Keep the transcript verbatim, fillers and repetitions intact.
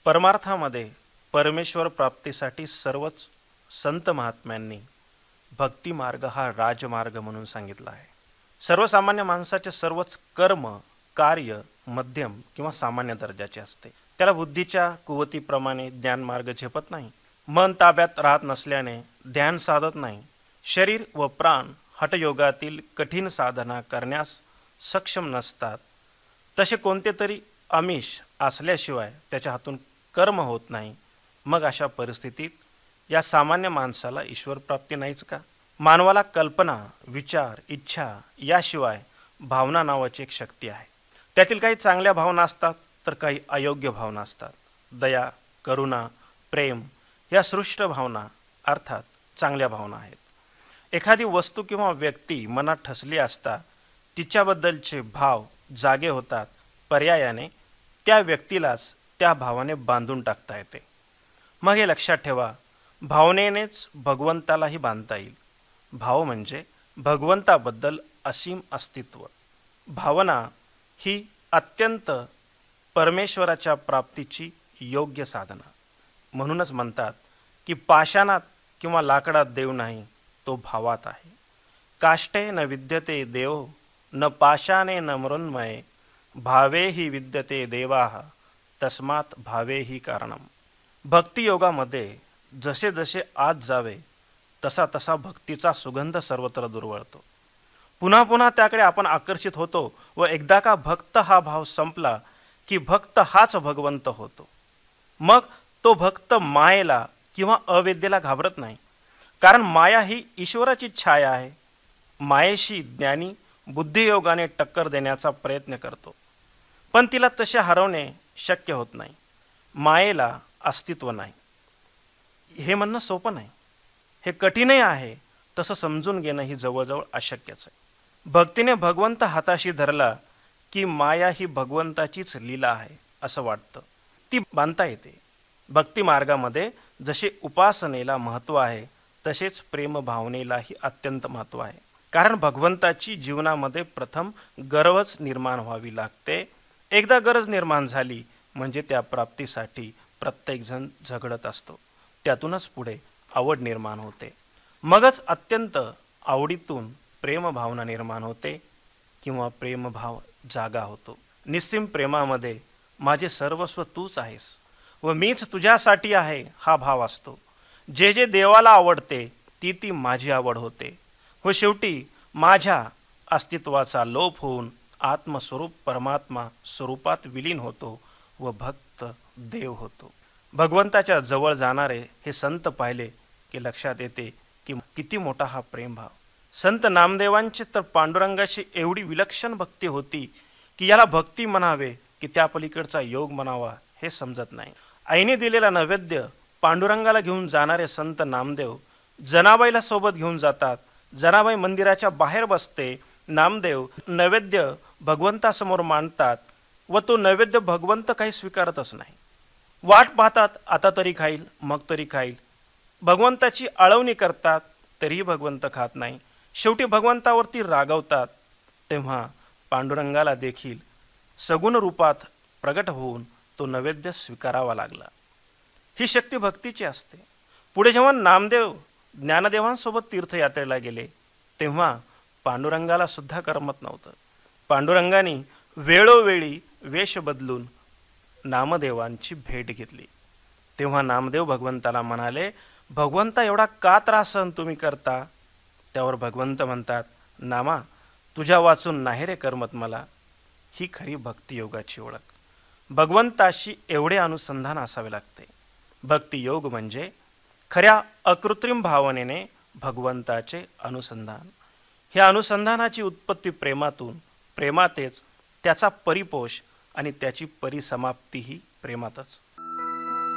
परमार्थामध्ये परमेश्वर प्राप्तीसाठी सर्वच संत महात्म्यांनी भक्ती मार्ग हा राजमार्ग म्हणून सांगितला आहे। सर्वसामान्य माणसाचे सर्वच कर्म कार्य मध्यम किंवा सामान्य दर्जाचे असते। त्याला बुद्धीच्या कुवतीप्रमाणे ज्ञान मार्ग झेपत नाही। मन ताब्यात राहत नसल्याने ध्यान साधत नाही। शरीर व प्राण हठयोगातील कठीण साधना करण्यास सक्षम नसतात। तसे कोणते तरी आमिष असल्याशिवाय त्याच्या हातून कर्म होत नाही। मग अशा परिस्थितीत या सामान्य माणसाला ईश्वर प्राप्ती नाहीच का? मानवाला कल्पना विचार इच्छा याशिवाय भावना नावाची एक शक्ती आहे। त्यातील काही चांगल्या भावना असतात तर काही अयोग्य भावना असतात। दया करुणा प्रेम या सृष्ट भावना अर्थात चांगल्या भावना आहेत। एखादी वस्तू किंवा व्यक्ती मनात ठसली असता तिच्याबद्दलचे भाव जागे होतात। पर्यायाने त्या व्यक्तीलाच त्या भावाने बांधून टाकता येते। मग हे लक्षात ठेवा, भावनेनेच भगवंतालाही बांधता येईल। भाव म्हणजे भगवंताबद्दल असीम अस्तित्व। भावना ही अत्यंत परमेश्वराच्या प्राप्तीची योग्य साधना। म्हणूनच म्हणतात की पाषाणात किंवा लाकडात देव नाही, तो भावात आहे। काष्ठे न विद्यते देव न पाषाणे न मृण्मये भावे ही विद्यते देवाः तस्मात् भावे ही कारणम। भक्ती योगामध्ये जसे जसे आत जावे तसा तसा भक्तीचा सुगंध सर्वत्र दुर्वळतो। पुन्हा पुन्हा त्याकडे आपण आकर्षित होतो व एकदा का भक्त हा भाव संपला की भक्त हाच भगवंत होतो। मग तो भक्त मायेला किंवा अविद्येला घाबरत नाही, कारण माया ही ईश्वराची छाया आहे। मायेशी ज्ञानी बुद्धियोगाने टक्कर देण्याचा प्रयत्न करतो, पण तिला तसे हरवणे शक्य होत नाही। मायेला अस्तित्व नाही हे म्हणणं सोपं नाही, हे कठीणही आहे। तसं समजून घेणं ही जवळजवळ अशक्यच आहे। भक्तीने भगवंत हाताशी धरला की माया ही भगवंताचीच लीला आहे असं वाटतं, ती बांधता येते। भक्ती मार्गामध्ये जसे उपासनेला महत्त्व आहे तसेच प्रेम भावनेलाही अत्यंत महत्त्व आहे। कारण भगवंताची जीवनामध्ये प्रथम गरज निर्माण व्हावी लागते। एकदा गरज निर्माण झाली म्हणजे त्या प्राप्तीसाठी प्रत्येकजण झगडत असतो। त्यातूनच पुढे आवड निर्माण होते, मगच अत्यंत आवडीतून प्रेम भावना निर्माण होते किंवा प्रेमभाव जागा होतो। निस्सीम प्रेमामध्ये माझे सर्वस्व तूच आहेस व मीच तुझ्यासाठी आहे हा भाव असतो। जे जे देवाला आवडते ती ती माझी आवड होते व शेवटी माझ्या अस्तित्वाचा लोप होऊन आत्मस्वरूप परमात्मा स्वरूपात विलीन होतो व भक्त देव होतो। भगवंताच्या जवळ जाणारे हे संत पाहिले की लक्षात येते की किती मोठा हा प्रेमभाव। संत नामदेवांची तर पांडुरंगाशी एवढी विलक्षण भक्ती होती की याला भक्ती म्हणावे की त्या पलीकडचा योग म्हणावा हे समजत नाही। आईने दिलेला नैवेद्य पांडुरंगाला घेऊन जाणारे संत नामदेव जनाबाईला सोबत घेऊन जातात। जनाबाई मंदिराच्या बाहेर बसते, नामदेव नैवेद्य भगवंतासमोर मांडतात व तो नैवेद्य भगवंत काही स्वीकारतच नाही। वाट पाहतात, आता तरी खाईल मग तरी खाईल। भगवंताची आळवणी करतात तरीही भगवंत खात नाही। शेवटी भगवंतावरती रागवतात, तेव्हा पांडुरंगाला देखील सगुण रूपात प्रगट होऊन तो नैवेद्य स्वीकारावा लागला। ही शक्ती भक्तीची असते। पुढे जेव्हा नामदेव ज्ञानदेवांसोबत तीर्थयात्रेला गेले तेव्हा पांडुरंगाला सुद्धा करमत नव्हतं। पांडुरंगाने वेळोवेळी वेश बदलून नामदेवांची भेट घेतली। तेव्हा नामदेव भगवंताला म्हणाले, भगवंता एवढा का त्रास सहन तुम्ही करता? त्यावर भगवंत म्हणतात, नामा तुझ्या वाचून नाही रे करमत मला। ही खरी भक्तियोगाची ओळख। भगवंताशी एवढे अनुसंधान असावे लागते। भक्तियोग म्हणजे खऱ्या अकृत्रिम भावनेने भगवंताचे अनुसंधान। ह्या अनुसंधानाची उत्पत्ती प्रेमातून, प्रेमातेच त्याचा परिपोष आणि त्याची परिसमाप्तीही प्रेमातच।